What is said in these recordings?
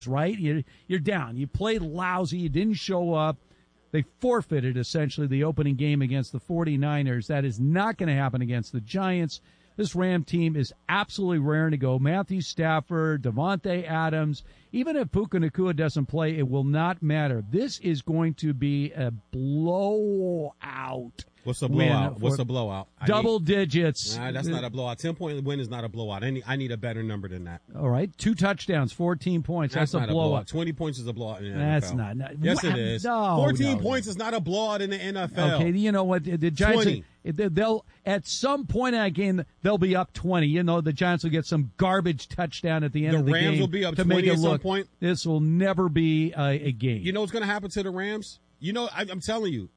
right? You're down. You played lousy. You didn't show up. They forfeited, essentially, the opening game against the 49ers. That is not going to happen against the Giants. This Ram team is absolutely raring to go. Matthew Stafford, Devontae Adams. Even if Puka Nacua doesn't play, it will not matter. This is going to be a blowout. What's a blowout? What's a blowout? Double digits. Nah, that's not a blowout. 10-point win is not a blowout. I need a better number than that. All right. 2 touchdowns, 14 points. That's a blowout. 20 points is a blowout in the That's NFL. not. Yes, it is. No, 14 points is not a blowout in the NFL. Okay, you know what? The Giants, 20. They'll at some point in that game, they'll be up 20. You know, the Giants will get some garbage touchdown at the end of the game. The Rams will be up to 20 make it at look, some point. This will never be a game. You know what's going to happen to the Rams? You know, I'm telling you.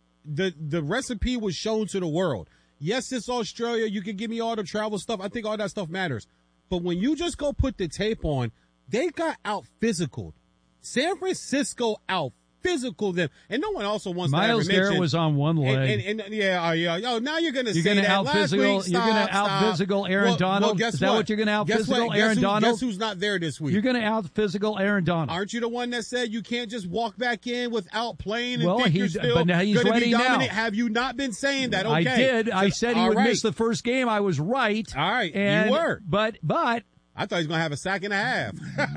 The recipe was shown to the world. Yes, it's Australia. You can give me all the travel stuff. I think all that stuff matters. But when you just go put the tape on, they got out-physicaled. San Francisco out-physical them. And no one also wants Myles to ever mention. Garrett was on one leg. And yeah. Yo, now you're going to say gonna that. Last week, you're going to out-physical Aaron Donald? Guess is that what you're going to out-physical Aaron Donald? Guess who's not there this week? You're going to out-physical Aaron Donald. Aren't you the one that said you can't just walk back in without playing and think you're still but now he's going to ready be dominant? now. Have you not been saying that? Okay. I did. I said he would miss the first game. I was right. All right. And, you were. But I thought he was going to have a sack and a half.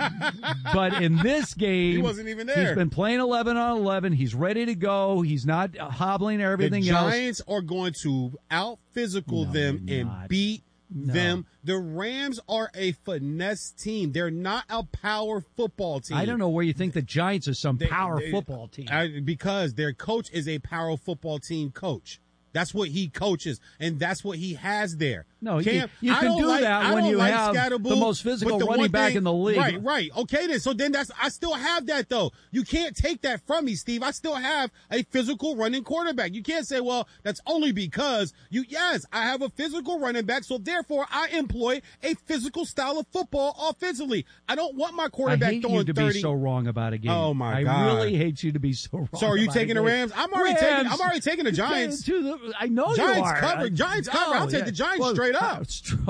But in this game, he wasn't even there. He's been playing 11 on 11. He's ready to go. He's not hobbling everything else. The Giants are going to out-physical them and beat them. The Rams are a finesse team. They're not a power football team. I don't know where you think the Giants are some power football team. Because their coach is a power football team coach. That's what he coaches, and that's what he has there. No, you can do that when you have the most physical running back in the league. Right. Okay, then. I still have that, though. You can't take that from me, Steve. I still have a physical running quarterback. You can't say, well, that's only because yes, I have a physical running back, so therefore I employ a physical style of football offensively. I don't want my quarterback throwing 30. I hate you to be so wrong about a game. Oh, my God. I really hate you to be so wrong. So are you taking the Rams? I'm already taking the Giants. I know Giants you are. Giants cover. I'll take the Giants straight up.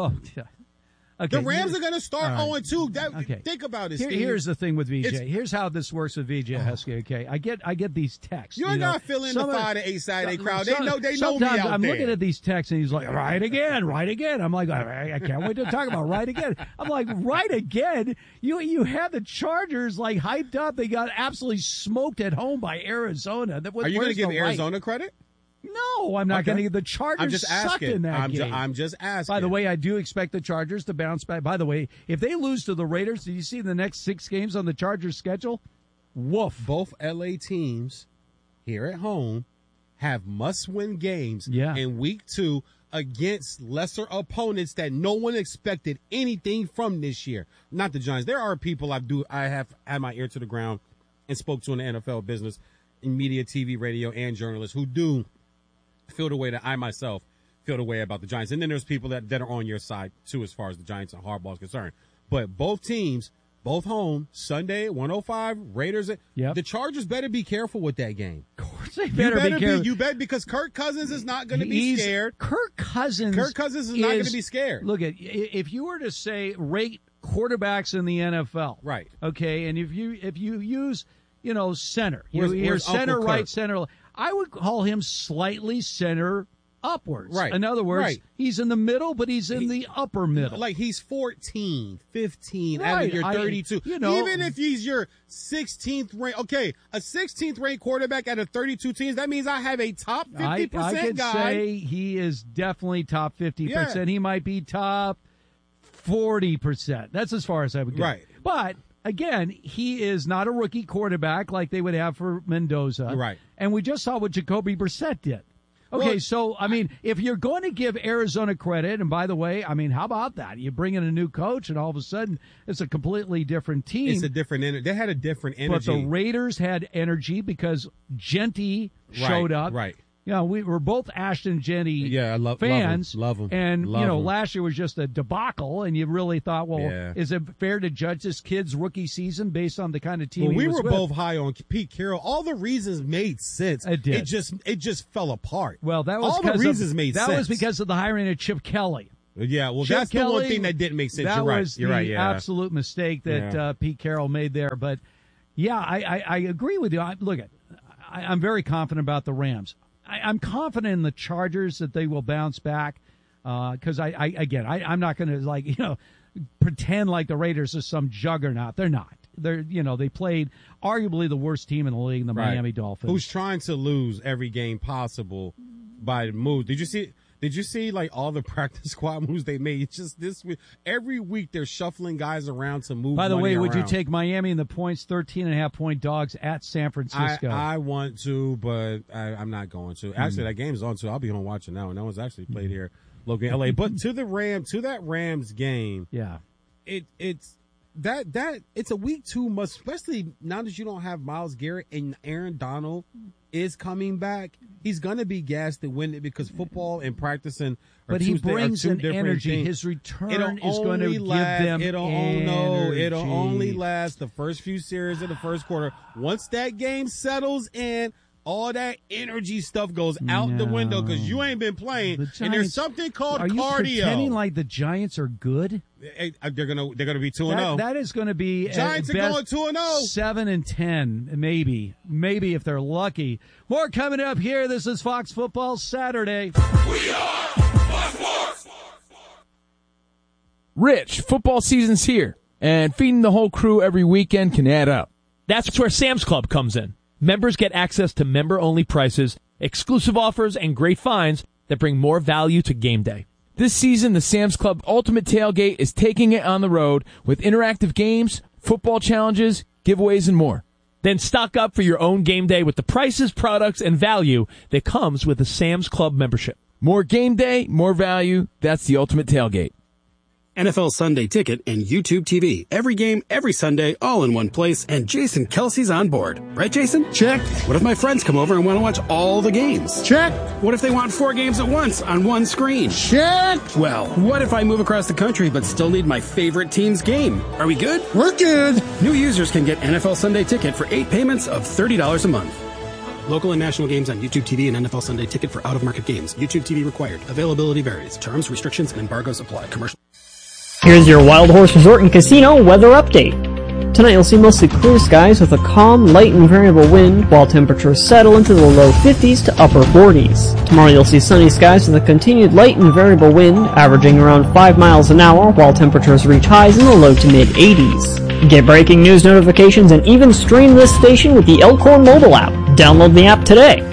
Okay, the Rams are going to start 0-2. Think about it, Steve. Here's the thing with VJ. Here's how this works with VJ Husky. Okay, I get these texts. You ain't got to fill in the 5 to 8 Saturday crowd. They know me out there. I'm looking at these texts, and he's like, right again. I'm like, I can't wait to talk about right again. I'm like, right again? You had the Chargers like hyped up. They got absolutely smoked at home by Arizona. Are you going to give Arizona credit? No, I'm not going to. The Chargers sucked in that game. I'm just asking. By the way, I do expect the Chargers to bounce back. By the way, if they lose to the Raiders, do you see the next 6 games on the Chargers schedule? Woof. Both LA teams here at home have must-win games in week 2 against lesser opponents that no one expected anything from this year. Not the Giants. There are people I have had my ear to the ground and spoke to in the NFL business, in media, TV, radio, and journalists who do feel the way that I myself feel the way about the Giants. And then there's people that are on your side, too, as far as the Giants and Harbaugh is concerned. But both teams, both home, Sunday, 105, Raiders. The Chargers better be careful with that game. Of course they better be careful. You bet, because Kirk Cousins is not going to be scared. Kirk Cousins is not going to be scared. Look, if you were to say rate quarterbacks in the NFL. Right. Okay, and if you use, center. Where's center Uncle right, Kirk? center. I would call him slightly center upwards. Right. In other words, he's in the middle, but he's in the upper middle. Like he's 14, 15 out of your 32. Even if he's your 16th ranked, a 16th ranked quarterback out of 32 teams, that means I have a top 50% I could guy. say he is definitely top 50%. Yeah. He might be top 40%. That's as far as I would go. Right. But again, he is not a rookie quarterback like they would have for Mendoza. Right. And we just saw what Jacoby Brissett did. Okay, so, if you're going to give Arizona credit, and by the way, how about that? You bring in a new coach, and all of a sudden, it's a completely different team. It's a different energy. They had a different energy. But the Raiders had energy because Genty showed up. Right. We were both Ashton Genty fans. Love him. And, last year was just a debacle, and you really thought, is it fair to judge this kid's rookie season based on the kind of team he was with? We were both high on Pete Carroll. All the reasons made sense. It did. It just fell apart. Well, that was all the reasons made sense. That was because of the hiring of Chip Kelly. Yeah, well, Chip that's Kelly, the one thing that didn't make sense. That You're right. was You're the right. Yeah. absolute mistake that Pete Carroll made there. But, yeah, I agree with you. I'm very confident about the Rams. I'm confident in the Chargers that they will bounce back because, I'm not going to, pretend like the Raiders are some juggernaut. They're not. They played arguably the worst team in the league, the Miami Dolphins. Who's trying to lose every game possible by the move. Did you see like all the practice squad moves they made? It's just this week. Every week they're shuffling guys around to move. By the way, around. Would you take Miami in the points, 13.5-point dogs at San Francisco? I want to, but I'm not going to. Actually, that game's on, so I'll be home watching now. And that was actually played here locally in LA. But to that Rams game, it's a week 2 must, especially now that you don't have Myles Garrett and Aaron Donald is coming back. He's gonna be gassed to win it because football and practicing. But he brings an energy. Things. His return is going to give them energy. It'll only last the first few series of the first quarter. Once that game settles in, all that energy stuff goes out the window because you ain't been playing. Giants, and there's something called cardio. Are you pretending like the Giants are good? They're gonna be 2-0. That is going to be Giants are going 2-0. 7-10, maybe if they're lucky. More coming up here. This is Fox Football Saturday. We are Fox Sports. Rich, football season's here, and feeding the whole crew every weekend can add up. That's where Sam's Club comes in. Members get access to member-only prices, exclusive offers, and great finds that bring more value to game day. This season, the Sam's Club Ultimate Tailgate is taking it on the road with interactive games, football challenges, giveaways, and more. Then stock up for your own game day with the prices, products, and value that comes with a Sam's Club membership. More game day, more value. That's the Ultimate Tailgate. NFL Sunday Ticket and YouTube TV. Every game, every Sunday, all in one place, and Jason Kelsey's on board. Right, Jason? Check. What if my friends come over and want to watch all the games? Check. What if they want 4 games at once on one screen? Check. Well, what if I move across the country but still need my favorite team's game? Are we good? We're good. New users can get NFL Sunday Ticket for 8 payments of $30 a month. Local and national games on YouTube TV and NFL Sunday Ticket for out-of-market games. YouTube TV required. Availability varies. Terms, restrictions, and embargoes apply. Commercial. Here's your Wild Horse Resort and Casino weather update. Tonight you'll see mostly clear skies with a calm, light and variable wind, while temperatures settle into the low 50s to upper 40s. Tomorrow you'll see sunny skies with a continued light and variable wind, averaging around 5 miles an hour, while temperatures reach highs in the low to mid 80s. Get breaking news notifications and even stream this station with the Elkhorn mobile app. Download the app today.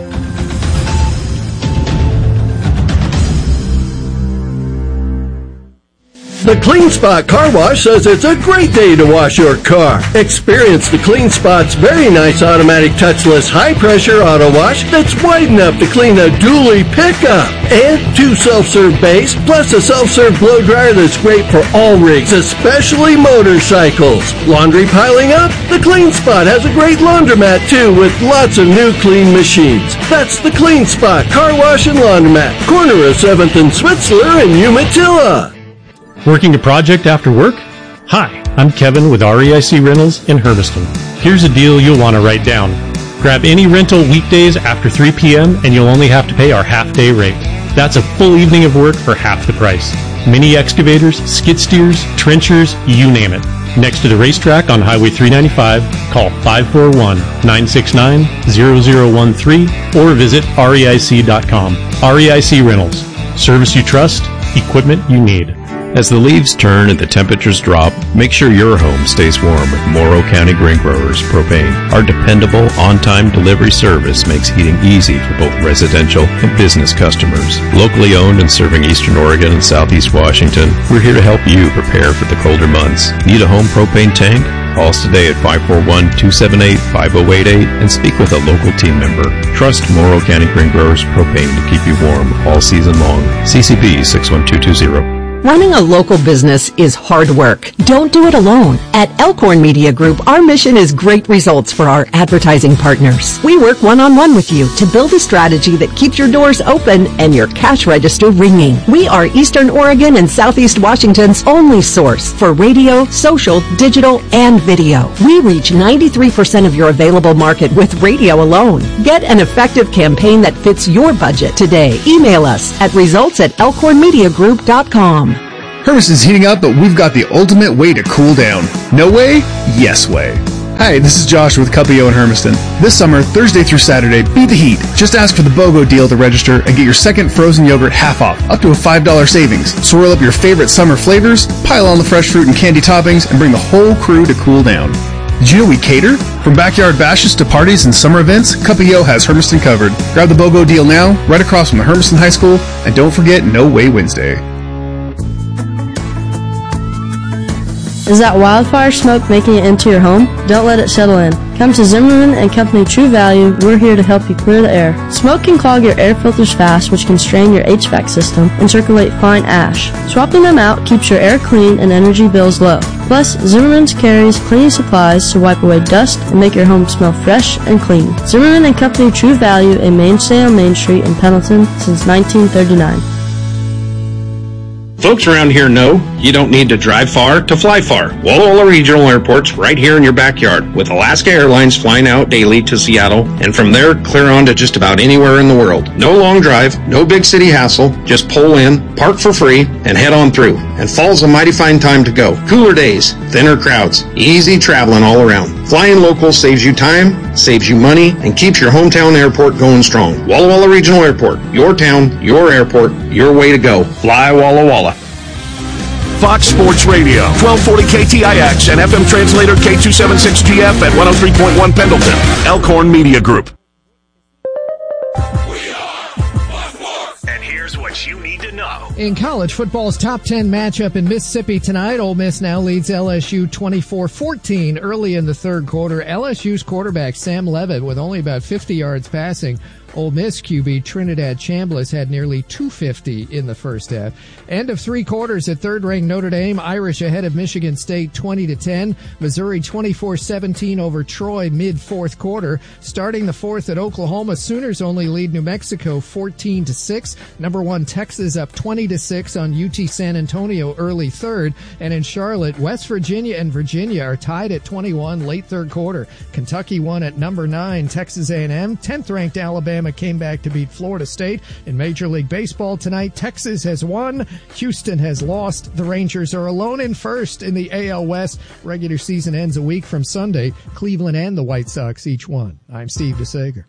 The Clean Spot Car Wash says it's a great day to wash your car. Experience the Clean Spot's very nice automatic touchless high-pressure auto wash that's wide enough to clean a dually pickup. And 2 self-serve bays, plus a self-serve blow dryer that's great for all rigs, especially motorcycles. Laundry piling up? The Clean Spot has a great laundromat too with lots of new clean machines. That's the Clean Spot Car Wash and Laundromat, corner of 7th and Switzler in Umatilla. Working a project after work? Hi, I'm Kevin with REIC Rentals in Hermiston. Here's a deal you'll want to write down. Grab any rental weekdays after 3 p.m. and you'll only have to pay our half-day rate. That's a full evening of work for half the price. Mini excavators, skid steers, trenchers, you name it. Next to the racetrack on Highway 395, call 541-969-0013 or visit reic.com. REIC Rentals. Service you trust, equipment you need. As the leaves turn and the temperatures drop, make sure your home stays warm with Morrow County Grain Growers Propane. Our dependable, on-time delivery service makes heating easy for both residential and business customers. Locally owned and serving Eastern Oregon and Southeast Washington, we're here to help you prepare for the colder months. Need a home propane tank? Call us today at 541-278-5088 and speak with a local team member. Trust Morrow County Grain Growers Propane to keep you warm all season long. CCB 61220. Running a local business is hard work. Don't do it alone. At Elkhorn Media Group, our mission is great results for our advertising partners. We work one-on-one with you to build a strategy that keeps your doors open and your cash register ringing. We are Eastern Oregon and Southeast Washington's only source for radio, social, digital, and video. We reach 93% of your available market with radio alone. Get an effective campaign that fits your budget today. Email us at results@elkhornmediagroup.com. Hermiston's heating up, but we've got the ultimate way to cool down. No way? Yes way. Hi, this is Josh with Cupio in Hermiston. This summer, Thursday through Saturday, beat the heat. Just ask for the BOGO deal to register and get your second frozen yogurt half off, up to a $5 savings. Swirl up your favorite summer flavors, pile on the fresh fruit and candy toppings, and bring the whole crew to cool down. Did you know we cater? From backyard bashes to parties and summer events, Cupio has Hermiston covered. Grab the BOGO deal now, right across from the Hermiston High School, and don't forget No Way Wednesday. Is that wildfire smoke making it into your home? Don't let it settle in. Come to Zimmerman and Company True Value. We're here to help you clear the air. Smoke can clog your air filters fast, which can strain your HVAC system and circulate fine ash. Swapping them out keeps your air clean and energy bills low. Plus, Zimmerman's carries cleaning supplies to wipe away dust and make your home smell fresh and clean. Zimmerman and Company True Value, a mainstay on Main Street in Pendleton since 1939. Folks around here know you don't need to drive far to fly far. Walla Walla Regional Airport's right here in your backyard, with Alaska Airlines flying out daily to Seattle, and from there clear on to just about anywhere in the world. No long drive, no big city hassle, just pull in, park for free, and head on through. And fall's a mighty fine time to go. Cooler days, thinner crowds, easy traveling all around. Flying local saves you time, saves you money, and keeps your hometown airport going strong. Walla Walla Regional Airport, your town, your airport, your way to go. Fly Walla Walla. Fox Sports Radio, 1240 KTIX and FM translator K276GF at 103.1 Pendleton. Elkhorn Media Group. And here's what you need to know. In college football's top 10 matchup in Mississippi tonight, Ole Miss now leads LSU 24-14 early in the third quarter. LSU's quarterback Sam Leavitt with only about 50 yards passing. Ole Miss QB Trinidad Chambliss had nearly 250 in the first half. End of three quarters at third-ranked Notre Dame. Irish ahead of Michigan State 20-10. Missouri 24-17 over Troy mid-fourth quarter. Starting the fourth at Oklahoma, Sooners only lead New Mexico 14-6. Number one Texas up 20-6 on UT San Antonio early third. And in Charlotte, West Virginia and Virginia are tied at 21 late third quarter. Kentucky won at number 9 Texas A&M. 10th-ranked Alabama came back to beat Florida State. In Major League Baseball tonight, Texas has won, Houston has lost. The Rangers are alone in first in the AL West. Regular season ends a week from Sunday. Cleveland and the White Sox each won. I'm Steve DeSager.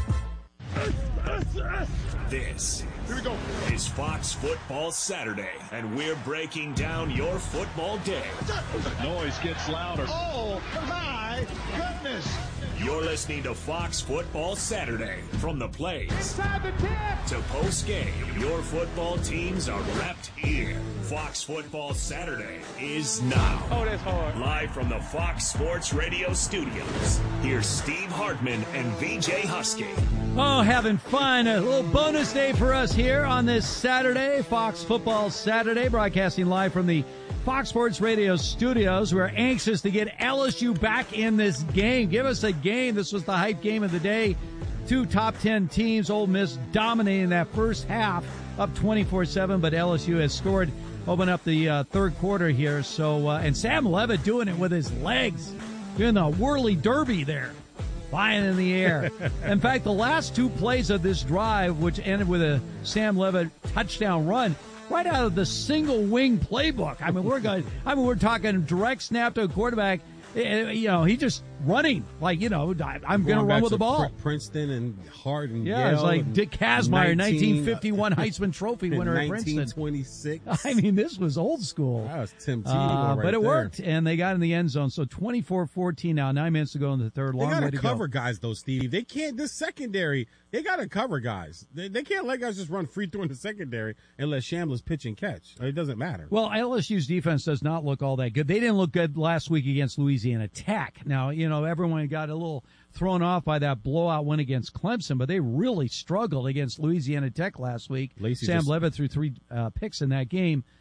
This is Fox Football Saturday, and we're breaking down your football day. The noise gets louder. Oh, my goodness. You're listening to Fox Football Saturday. From the plays to post-game, your football teams are repped here. Fox Football Saturday is now. Oh, that's hard. Live from the Fox Sports Radio studios, here's Steve Hartman and VJ Husky. Oh, having fun. A little bonus day for us here on this Saturday, Fox Football Saturday, broadcasting live from the Fox Sports Radio studios. We're anxious to get LSU back in this game. Give us a game. This was the hype game of the day. Two top 10 teams. Ole Miss dominating that first half, up 24-7, but LSU has scored, open up the third quarter here. So, and Sam Leavitt doing it with his legs, doing the whirly derby there, flying in the air. In fact, the last two plays of this drive, which ended with a Sam Leavitt touchdown run, right out of the single wing playbook. I mean, we're talking direct snap to a quarterback. You know, he just running like, you know, I'm going to run with the ball. Princeton and Hardin. Yeah, it's like Dick Kazmaier, 1951 Heisman Trophy winner at Princeton. 1926. I mean, this was old school. That was Tim Tebow but it worked, and they got in the end zone. So 24-14 now, 9 minutes to go in the third. Long way to go. They got to cover guys, though, Steve. They can't. This secondary, they got to cover guys. They can't let guys just run free through in the secondary and let Chambliss pitch and catch. It doesn't matter. Well, LSU's defense does not look all that good. They didn't look good last week against Louisiana Tech. Now, you know, everyone got a little thrown off by that blowout win against Clemson, but they really struggled against Louisiana Tech last week. Sam Leavitt threw 3 picks in that game.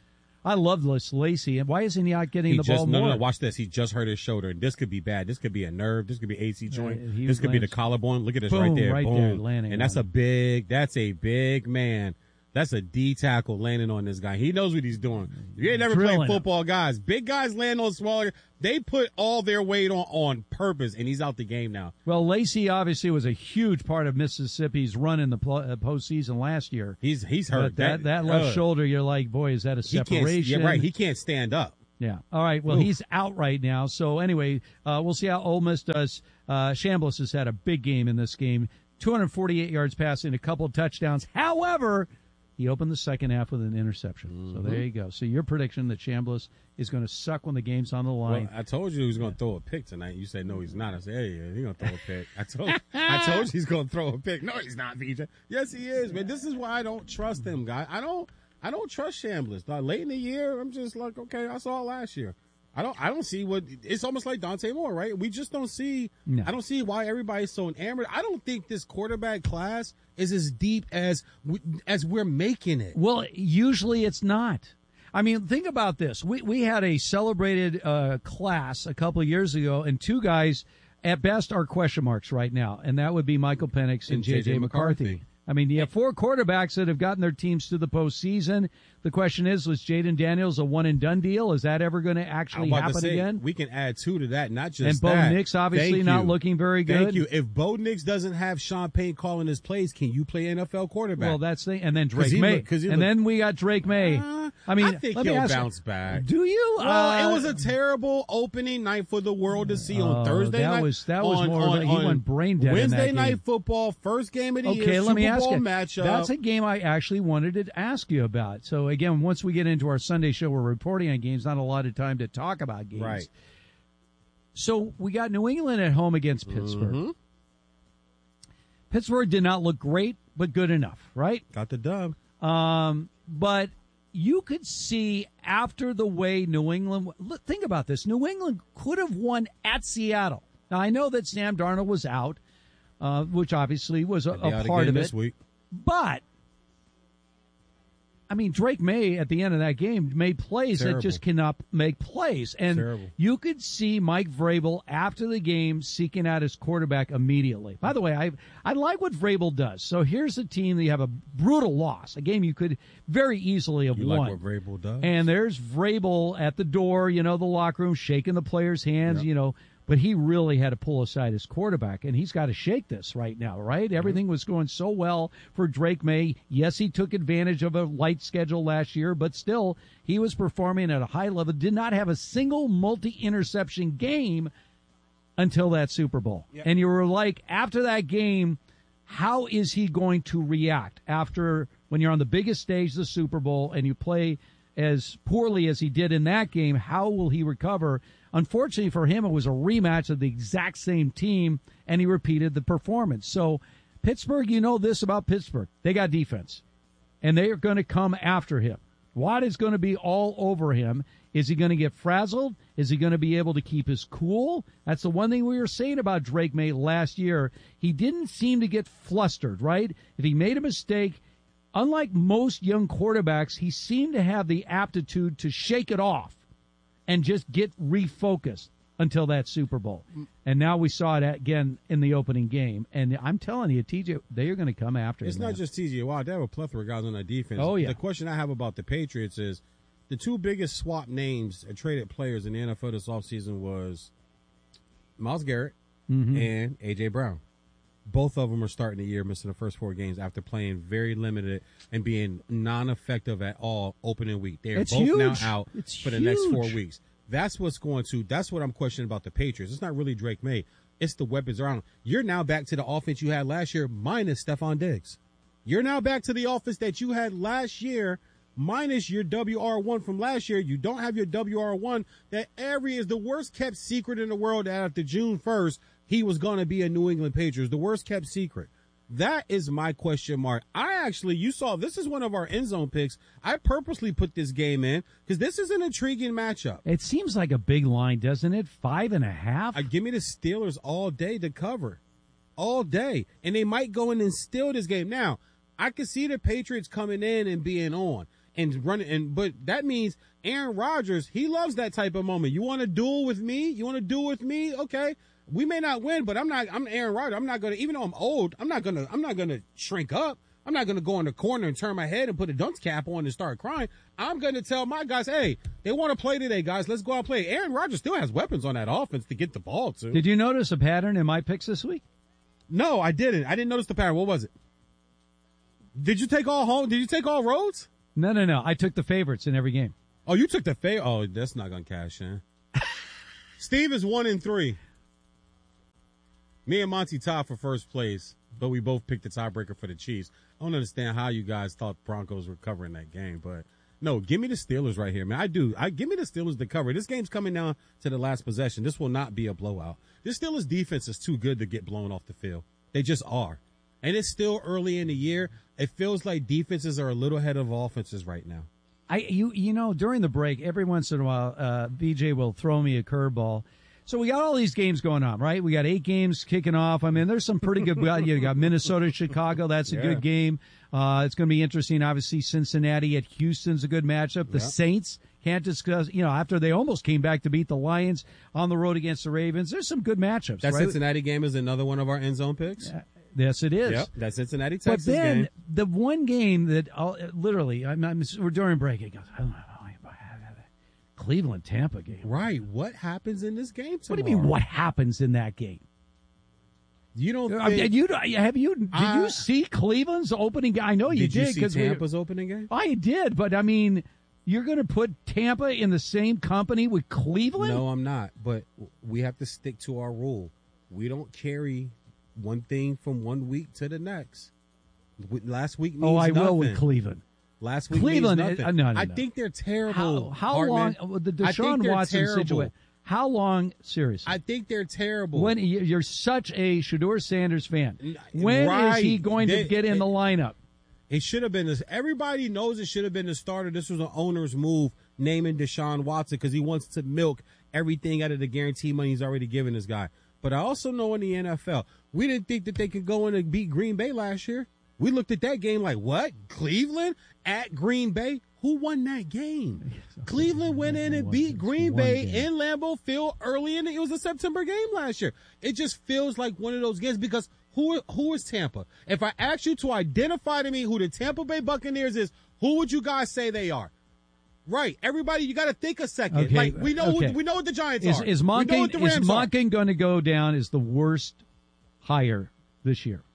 I love this Lacy. And why isn't he not getting the ball more? No, watch this. He just hurt his shoulder. This could be bad. This could be a nerve. This could be AC joint. This could be the collarbone. Look at this right there. Boom. Landing and that's a big man. That's a D tackle landing on this guy. He knows what he's doing. If you ain't never played football, guys, big guys land on smaller. They put all their weight on purpose, and he's out the game now. Well, Lacy obviously was a huge part of Mississippi's run in the postseason last year. He's hurt. But that left shoulder, you're like, boy, is that a separation? Yeah, right. He can't stand up. Yeah. All right. Well, he's out right now. So anyway, we'll see how Ole Miss does. Chambliss has had a big game in this game. 248 yards passing, a couple of touchdowns. However, he opened the second half with an interception. Mm-hmm. So there you go. So your prediction that Chambliss is going to suck when the game's on the line. Well, I told you he was going to throw a pick tonight. You said, no, he's not. I said, hey, he's going to throw a pick. I told you he's going to throw a pick. No, he's not, VJ. Yes, he is, man. This is why I don't trust him, guy. I don't trust Chambliss. Late in the year, I'm just like, okay, I saw it last year. I don't see what it's almost like Dante Moore, right? We just don't see. No. I don't see why everybody's so enamored. I don't think this quarterback class is as deep as we're making it. Well, usually it's not. I mean, think about this. We had a celebrated class a couple of years ago, and two guys at best are question marks right now, and that would be Michael Penix and J.J. McCarthy. I mean, you have four quarterbacks that have gotten their teams to the postseason. The question is, was Jaden Daniels a one-and-done deal? Is that ever going to actually happen again? We can add two to that, not just and that. And Bo Nix obviously not looking very good. Thank you. If Bo Nix doesn't have Sean Payton calling his plays, can you play NFL quarterback? Well, that's the and then Drake May. Then we got Drake May. I think he'll bounce back. Do you? Well, it was a terrible opening night for the world to see on Thursday night. That was more. He went brain dead. Wednesday in that night game. Football, first game of the year. Let me ask you. Matchup. That's a game I actually wanted to ask you about. So again, once we get into our Sunday show, we're reporting on games. Not a lot of time to talk about games. Right. So we got New England at home against Pittsburgh. Mm-hmm. Pittsburgh did not look great, but good enough, right? Got the dub. But you could see after the way New England, think about this, New England could have won at Seattle. Now, I know that Sam Darnold was out, which obviously was a part of it. This week. But, I mean, Drake May at the end of that game made plays that just cannot make plays. And you could see Mike Vrabel after the game seeking out his quarterback immediately. By the way, I like what Vrabel does. So here's a team that you have a brutal loss, a game you could very easily have won. Like what Vrabel does? And there's Vrabel at the door, the locker room, shaking the players' hands, But he really had to pull aside his quarterback, and he's got to shake this right now, right? Everything was going so well for Drake May. Yes, he took advantage of a light schedule last year, but still, he was performing at a high level, did not have a single multi-interception game until that Super Bowl. Yep. And you were like, after that game, how is he going to react after when you're on the biggest stage, the Super Bowl, and you play as poorly as he did in that game? How will he recover? Unfortunately for him, it was a rematch of the exact same team, and he repeated the performance. So Pittsburgh, you know this about Pittsburgh. They got defense, and they are going to come after him. Watt is going to be all over him. Is he going to get frazzled? Is he going to be able to keep his cool? That's the one thing we were saying about Drake May last year. He didn't seem to get flustered, right? If he made a mistake, unlike most young quarterbacks, he seemed to have the aptitude to shake it off and just get refocused until that Super Bowl. And now we saw it again in the opening game. And I'm telling you, TJ, they are going to come after him. It's not just TJ Watt. They have a plethora of guys on that defense. Oh, yeah. The question I have about the Patriots is the two biggest swap names and traded players in the NFL this offseason was Myles Garrett and A.J. Brown. Both of them are starting the year missing the first 4 games after playing very limited and being non-effective at all opening week. They are both now out for the next 4 weeks. That's what I'm questioning about the Patriots. It's not really Drake May. It's the weapons around. You're now back to the offense you had last year minus Stephon Diggs. You're now back to the offense that you had last year minus your WR1 from last year. You don't have your WR1. That is the worst kept secret in the world that after June 1st, he was going to be a New England Patriots, the worst kept secret. That is my question mark. You saw, this is one of our end zone picks. I purposely put this game in because this is an intriguing matchup. It seems like a big line, doesn't it? 5.5? Give me the Steelers all day to cover. All day. And they might go in and steal this game. Now, I could see the Patriots coming in and being on. and running. But that means Aaron Rodgers, he loves that type of moment. You want to duel with me? You want to duel with me? Okay. We may not win, but I'm Aaron Rodgers. I'm not going to, even though I'm old, I'm not going to shrink up. I'm not going to go in the corner and turn my head and put a dunce cap on and start crying. I'm going to tell my guys, hey, they want to play today, guys. Let's go out and play. Aaron Rodgers still has weapons on that offense to get the ball to. Did you notice a pattern in my picks this week? No, I didn't. I didn't notice the pattern. What was it? Did you take all home? Did you take all roads? No. I took the favorites in every game. Oh, you took the favorite. Oh, that's not going to cash in. Steve is 1-3. Me and Monty tied for first place, but we both picked the tiebreaker for the Chiefs. I don't understand how you guys thought Broncos were covering that game, but no, give me the Steelers right here, man. I do. Give me the Steelers to cover. This game's coming down to the last possession. This will not be a blowout. This Steelers defense is too good to get blown off the field. They just are. And it's still early in the year. It feels like defenses are a little ahead of offenses right now. You know, during the break, every once in a while, BJ will throw me a curveball. So we got all these games going on, right? We got 8 games kicking off. I mean, there's some pretty good. You got Minnesota, Chicago. That's a good game. It's going to be interesting. Obviously, Cincinnati at Houston's a good matchup. The Saints can't discuss. You know, after they almost came back to beat the Lions on the road against the Ravens, there's some good matchups. That right? Cincinnati game is another one of our end zone picks. Yes, it is. Yep, that Cincinnati Texas game. But then game. the one game that literally, we're during break. It goes, I don't know. Cleveland Tampa game. Right. What happens in this game tomorrow? What do you mean what happens in that game? You don't think, did you see Cleveland's opening game? I know you did. Did you see Tampa's opening game? I did, but I mean, you're going to put Tampa in the same company with Cleveland? No, I'm not. But we have to stick to our rule. We don't carry one thing from one week to the next. Last week means nothing. will with Cleveland. Last week Cleveland, means nothing. No. I think they're terrible. How long the Deshaun Watson situation? How long? Seriously, I think they're terrible. When you're such a Shedeur Sanders fan, when is he going to get in the lineup? It should have been this. Everybody knows it should have been the starter. This was an owner's move, naming Deshaun Watson because he wants to milk everything out of the guarantee money he's already given this guy. But I also know in the NFL, we didn't think that they could go in and beat Green Bay last year. We looked at that game like, what? Cleveland at Green Bay? Who won that game? Cleveland went in and beat Green Bay in Lambeau Field early in it. It was a September game last year. It just feels like one of those games because who is Tampa? If I ask you to identify to me who the Tampa Bay Buccaneers is, who would you guys say they are? Right. Everybody, you got to think a second. Okay. Like we know what the Giants are. Is Monken going to go down as the worst hire this year?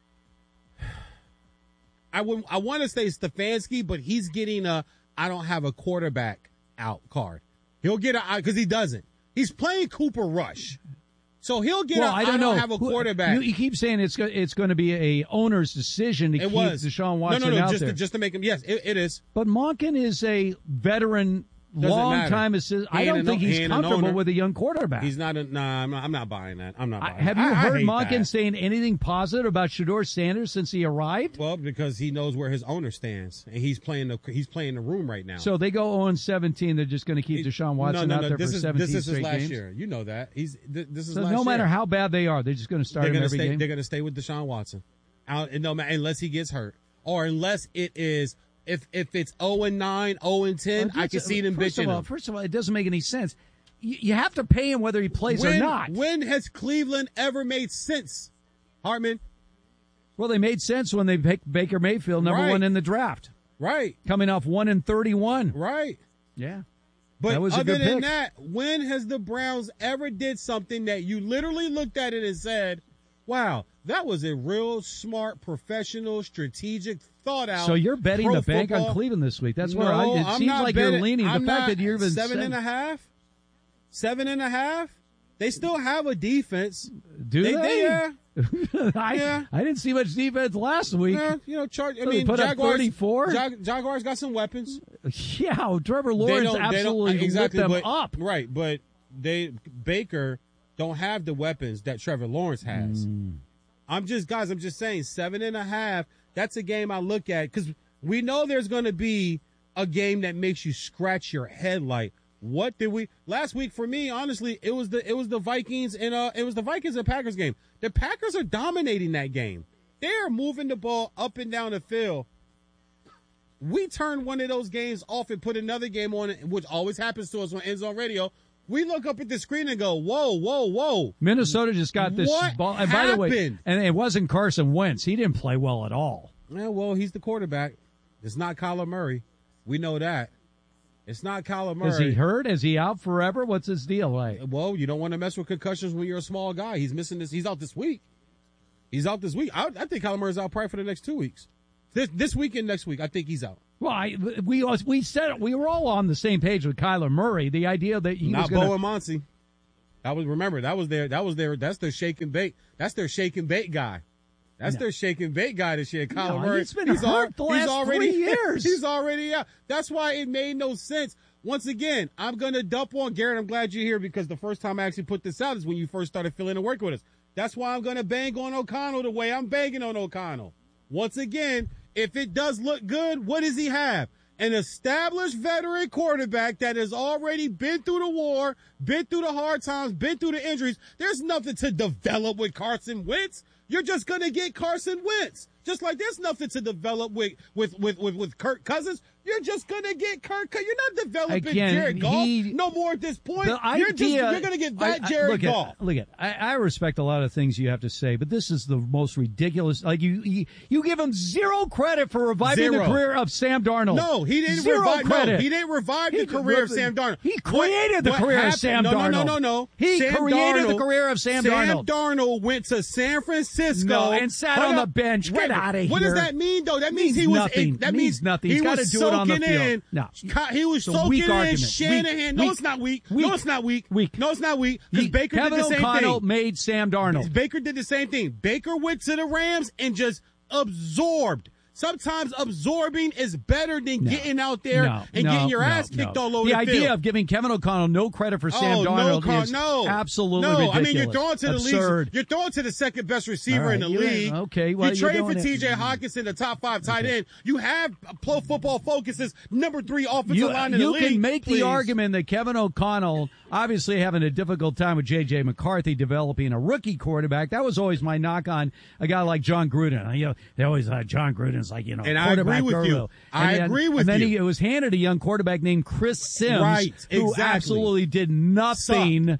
I want to say Stefanski, but he's getting I don't have a quarterback out card. He'll get because he doesn't. He's playing Cooper Rush. So he'll get I don't have a quarterback. You keep saying it's going to be a owner's decision to keep Deshaun Watson out there. Just to make him. Yes, it is. But Monken is a veteran, long-time assistant. I don't think he's comfortable with a young quarterback. He's not. I'm not buying that. I'm not buying Have you heard Monken saying anything positive about Shedeur Sanders since he arrived? Well, because he knows where his owner stands, and he's playing the room right now. So they go 0-17. They're just going to keep Deshaun Watson out there for 17 straight games? This is last year. You know that. This is last year. No matter how bad they are, they're just going to start him every game? They're going to stay with Deshaun Watson, unless he gets hurt, or unless it is... If it's 0-9, 0-10, I can see them bitching him. First of all, it doesn't make any sense. You have to pay him whether he plays or not. When has Cleveland ever made sense, Hartman? Well, they made sense when they picked Baker Mayfield, number one in the draft. Right. Coming off 1-31. Right. Yeah. But that was other a good than pick. that, when has the Browns ever did something that you literally looked at it and said, wow, that was a real smart, professional, strategic, thought out. So you're betting the bank on Cleveland this week. That's where it seems like you're leaning. The fact that you're even 7.5, 7.5. They still have a defense. Do they? Yeah. I didn't see much defense last week. Yeah, put up 34. Jaguars got some weapons. Yeah, Trevor Lawrence absolutely lit them up. Right, but Baker don't have the weapons that Trevor Lawrence has. I'm just saying 7.5. That's a game I look at because we know there's going to be a game that makes you scratch your head. Like, what did we last week? For me, honestly, it was the Vikings and Packers game. The Packers are dominating that game. They are moving the ball up and down the field. we turn one of those games off and put another game on, which always happens to us on End Zone Radio. We look up at the screen and go, whoa, whoa, whoa. Minnesota just got this ball. And by the way, happened? and it wasn't Carson Wentz. He didn't play well at all. Yeah, well, he's the quarterback. It's not Kyler Murray. We know that. It's not Kyler Murray. Is he hurt? Is he out forever? What's his deal like? Well, you don't want to mess with concussions when you're a small guy. He's missing this. He's out this week. I think Kyler Murray's out probably for the next 2 weeks. This week and next week, I think he's out. Well, we said we were all on the same page with Kyler Murray. The idea that he not was going Bo and Monty. That's their shake and bake. That's their shake and bake guy. That's their shake and bake guy this year. Kyler Murray. He's been hurt the last 3 years. He's already out. That's why it made no sense. Once again, I'm going to dump on Garrett. I'm glad you're here because the first time I actually put this out is when you first started filling and working with us. That's why I'm going to bang on O'Connell the way I'm banging on O'Connell. Once again, if it does look good, what does he have? An established veteran quarterback that has already been through the war, been through the hard times, been through the injuries. There's nothing to develop with Carson Wentz. You're just going to get Carson Wentz. Just like there's nothing to develop with Kirk Cousins. You're just going to get Kirk Cousins. You're not developing Jared Goff no more at this point. You're going to get that Jared Goff. I respect a lot of things you have to say, but this is the most ridiculous. Like you give him zero credit for reviving the career of Sam Darnold. No, he didn't revive. No, he didn't revive the career of Sam Darnold. He created the career of Sam Darnold. No. He created the career of Sam Darnold. Sam Darnold went to San Francisco and sat on the bench. Get out of here. What does that mean, though? That means he was nothing. That means nothing. He got to do it on the field. No, he was soaking in Shanahan. No, it's not weak. No, it's not weak. No, it's not weak. Because Baker did the same thing. Kevin O'Connell made Sam Darnold. Baker did the same thing. Baker went to the Rams and just absorbed. Sometimes absorbing is better than getting out there and getting your ass kicked all over the field. The idea of giving Kevin O'Connell no credit for Sam Darnold is absolutely ridiculous. I mean, you're throwing to the league. You're throwing to the second best receiver in the league. Okay, well, you trade for T.J. Hawkinson, the top 5 tight end. You have Pro Football Focus's number 3 offensive line in the league. You can make the argument that Kevin O'Connell, obviously having a difficult time with J.J. McCarthy developing a rookie quarterback. That was always my knock on a guy like John Gruden. They always John Gruden's like, and I agree with you. I agree with you. And then it was handed a young quarterback named Chris Sims, who absolutely did nothing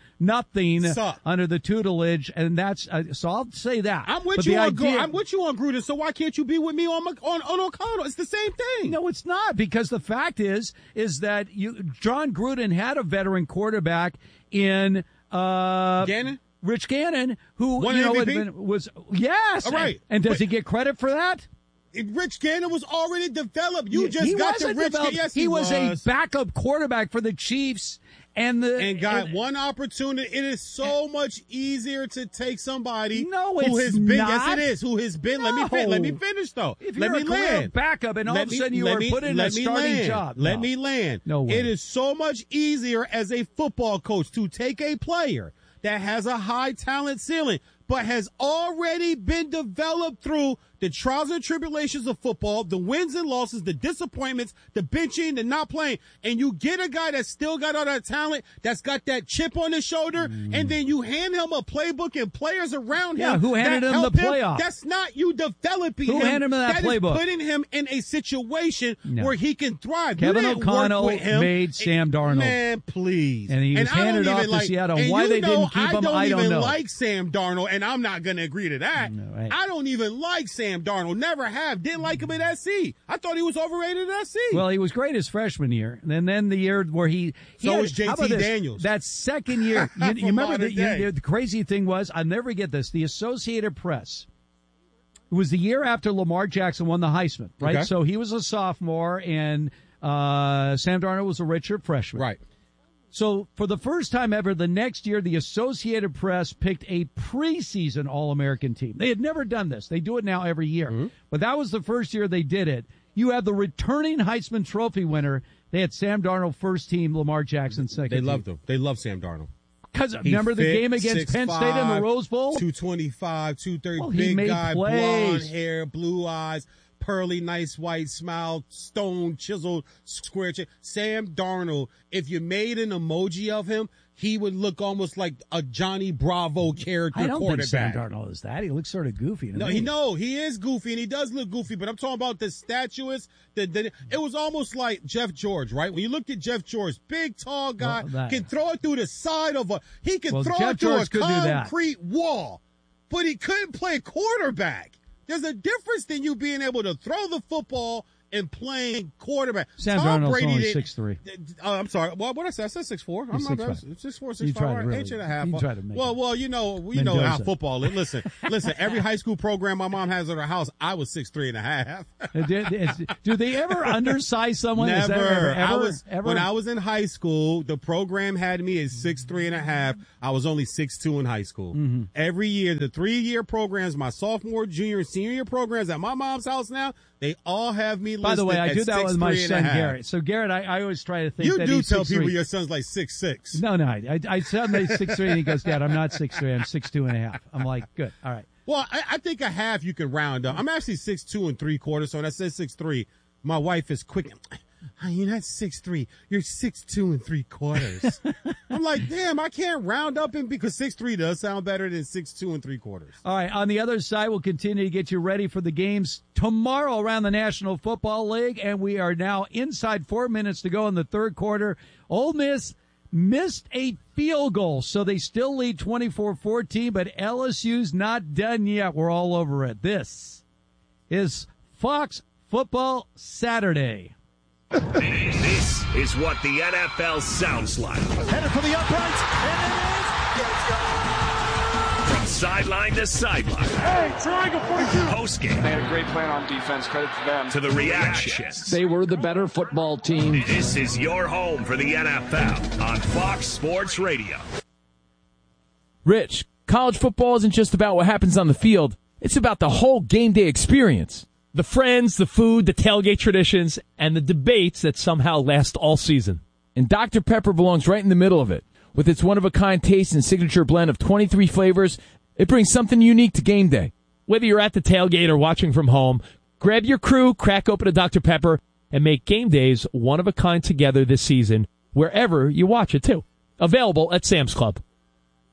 under the tutelage, and that's so I'll say that. I'm with you on Gruden. So why can't you be with me on O'Connell? It's the same thing. No, it's not, because the fact is that John Gruden had a veteran quarterback in Gannon. Rich Gannon, who was yes, all right. And does he get credit for that? Rich Gannon was already developed. You just got to Rich Gannon. Yes, he was a backup quarterback for the Chiefs and got one opportunity. It is so much easier to take somebody who has been. Yes, it is. Who has been. No. Let me finish though. If you're a career backup and all of a sudden you are put in a starting job. Let me land. No way. It is so much easier as a football coach to take a player that has a high talent ceiling, but has already been developed through the trials and tribulations of football, the wins and losses, the disappointments, the benching, the not playing, and you get a guy that's still got all that talent, that's got that chip on his shoulder, and then you hand him a playbook and players around him. Yeah, who handed him the playoff? That's not you developing him. Who handed him that playbook? That is putting him in a situation where he can thrive. Kevin O'Connell made Sam Darnold. Man, please. And he was handed off to Seattle. Why they didn't keep him, I don't know. I don't even like Sam Darnold, and I'm not going to agree to that. No, right. I don't even like Sam Darnold. Never have. Didn't like him at SC. I thought he was overrated at SC. Well, he was great his freshman year. And then the year where so was JT Daniels. That second year, you remember the crazy thing was, I'll never get this, the Associated Press. It was the year after Lamar Jackson won the Heisman, right? Okay. So he was a sophomore and Sam Darnold was a redshirt freshman. Right. So for the first time ever, the next year, the Associated Press picked a preseason All-American team. They had never done this. They do it now every year. Mm-hmm. But that was the first year they did it. You have the returning Heisman Trophy winner. They had Sam Darnold first team, Lamar Jackson second team. They loved him. They loved Sam Darnold. Because remember the game against Penn State in the Rose Bowl? 225, 230, big guy, blonde hair, blue eyes. Pearly, nice white smile, stone chiseled, square chin. Sam Darnold, if you made an emoji of him, he would look almost like a Johnny Bravo character quarterback. I don't think Sam Darnold is that. He looks sort of goofy. He is goofy, and he does look goofy, but I'm talking about the statuous. It was almost like Jeff George, right? When you looked at Jeff George, big, tall guy, can throw it through the side of he can throw it through a concrete wall, but he couldn't play quarterback. There's a difference than you being able to throw the football and playing quarterback. Sam Darnold's only 6'3". I'm sorry. What did I say? I said 6'4". I'm not bad. 6'4", 6'5", inch and a half. Well, you know how football is. Listen. Every high school program my mom has at her house, I was 6'3.5". Do they ever undersize someone? Never. Ever? When I was in high school, the program had me at 6'3.5". I was only 6'2" in high school. Mm-hmm. Every year, the 3-year programs, my sophomore, junior, and senior year programs at my mom's house now, they all have me listed. By the way, I do that with my son Garrett. So Garrett, I always try to think you that do he's tell 6'3". people your son's like 6'6". No, I tell him he's 6'3", and he goes, "Dad, I'm not 6'3", I'm 6'2.5". I'm like, good, all right. Well, I think a half you can round up. I'm actually 6'2 3/4", so when I said 6'3", my wife is quick. You're not 6'3", you're 6'2 3/4". I'm like, damn, I can't round up because 6'3" does sound better than 6'2 3/4". All right, on the other side, we'll continue to get you ready for the games tomorrow around the National Football League, and we are now inside 4 minutes to go in the third quarter. Ole Miss missed a field goal, so they still lead 24-14, but LSU's not done yet. We're all over it. This is Fox Football Saturday. This is what the NFL sounds like. Headed for the uprights, and it is. From sideline to sideline. Hey, triangle 42. Postgame. They had a great plan on defense. Credit to them. To the reactions. They were the better football team. This is your home for the NFL on Fox Sports Radio. Rich, college football isn't just about what happens on the field. It's about the whole game day experience. The friends, the food, the tailgate traditions, and the debates that somehow last all season. And Dr. Pepper belongs right in the middle of it. With its one-of-a-kind taste and signature blend of 23 flavors, it brings something unique to game day. Whether you're at the tailgate or watching from home, grab your crew, crack open a Dr. Pepper, and make game days one-of-a-kind together this season, wherever you watch it, too. Available at Sam's Club.